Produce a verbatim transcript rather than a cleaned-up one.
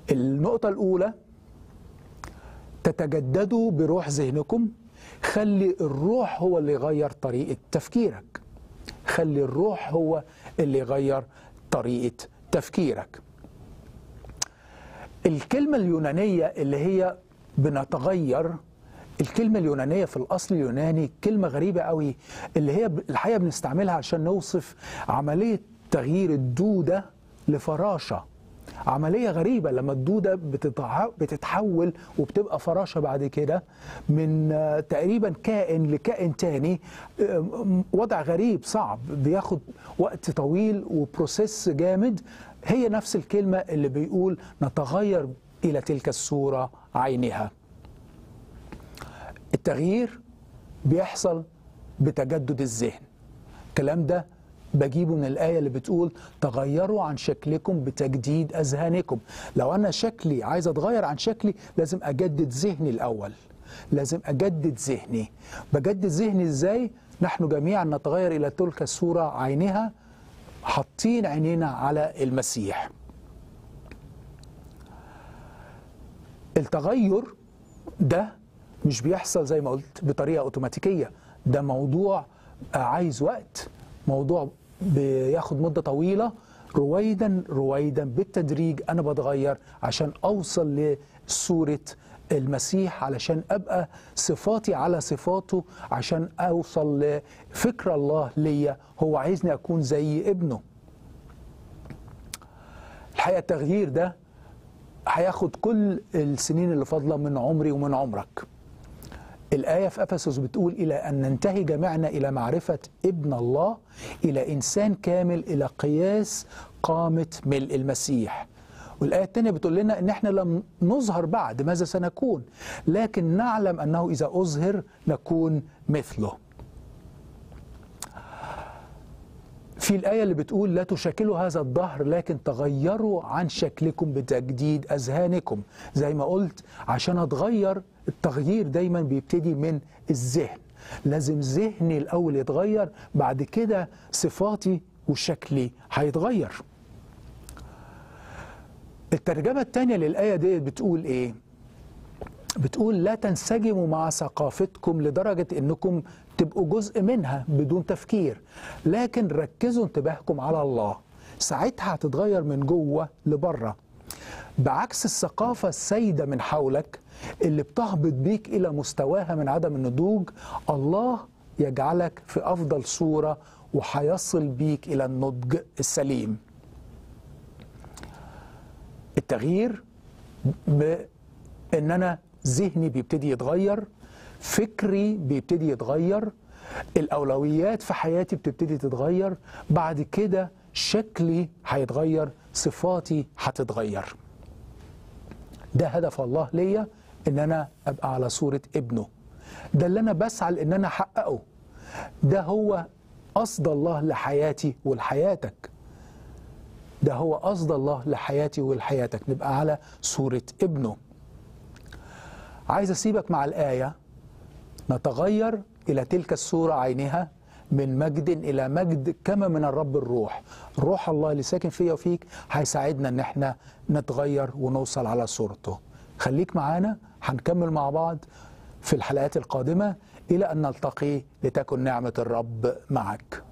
النقطة الأولى، تتجددوا بروح ذهنكم. خلي الروح هو اللي يغير طريقة تفكيرك. خلي الروح هو اللي يغير طريقة تفكيرك. الكلمة اليونانية اللي هي بنتغير، الكلمة اليونانية في الأصل اليوناني كلمة غريبة قوي، اللي هي الحقيقة بنستعملها عشان نوصف عملية تغيير الدودة لفراشة. عملية غريبة لما الدودة بتتحول وبتبقى فراشة بعد كده، من تقريبا كائن لكائن تاني. وضع غريب صعب، بياخد وقت طويل وبروسيس جامد. هي نفس الكلمة اللي بيقول نتغير إلى تلك الصورة عينها. التغيير بيحصل بتجدد الذهن. الكلام ده بجيبه من الآية اللي بتقول تغيروا عن شكلكم بتجديد أذهانكم. لو أنا شكلي عايز أتغير عن شكلي، لازم أجدد ذهني الأول. لازم أجدد ذهني. بجدد ذهني إزاي؟ نحن جميعا نتغير إلى تلك الصورة عينها، حاطين عينينا على المسيح. التغير ده مش بيحصل زي ما قلت بطريقة أوتوماتيكية، ده موضوع عايز وقت، موضوع بياخد مدة طويلة. رويدا رويدا بالتدريج أنا بتغير عشان أوصل لصورة المسيح، علشان أبقى صفاتي على صفاته، عشان أوصل لفكر الله ليا. هو عايزني أكون زي ابنه. الحقيقة التغيير ده هياخد كل السنين اللي فاضلة من عمري ومن عمرك. الآية في أفسس بتقول إلى أن ننتهي جميعنا إلى معرفة ابن الله، إلى إنسان كامل، إلى قياس قامة ملء المسيح. والآية الثانية بتقول لنا إن إحنا لم نظهر بعد ماذا سنكون، لكن نعلم أنه إذا أظهر نكون مثله. في الآية اللي بتقول لا تشكلوا هذا الدهر لكن تغيروا عن شكلكم بتجديد أذهانكم. زي ما قلت، عشان أتغير التغيير دايما بيبتدي من الذهن. لازم ذهني الأول يتغير، بعد كده صفاتي وشكلي هيتغير. الترجمة الثانية للآية دي بتقول إيه؟ بتقول لا تنسجموا مع ثقافتكم لدرجة أنكم تبقوا جزء منها بدون تفكير، لكن ركزوا انتباهكم على الله. ساعتها هتتغير من جوه لبره، بعكس الثقافة السائدة من حولك اللي بتهبط بيك إلى مستواها من عدم النضوج. الله يجعلك في أفضل صورة وحيصل بيك إلى النضج السليم. التغيير بأن أنا ذهني بيبتدي يتغير، فكري بيبتدي يتغير، الأولويات في حياتي بتبتدي تتغير، بعد كده شكلي هيتغير، صفاتي هتتغير. ده هدف الله ليا، إن أنا أبقى على صورة ابنه. ده اللي أنا بسعى لإن أنا أحققه. ده هو قصد الله لحياتي ولحياتك. ده هو قصد الله لحياتي ولحياتك، نبقى على صورة ابنه. عايز أسيبك مع الآية نتغير إلى تلك الصورة عينها، من مجد إلى مجد كما من الرب الروح. روح الله اللي ساكن فيا وفيك هيساعدنا إن احنا نتغير ونوصل على صورته. خليك معانا، هنكمل مع بعض في الحلقات القادمة إلى أن نلتقي. لتكن نعمة الرب معك.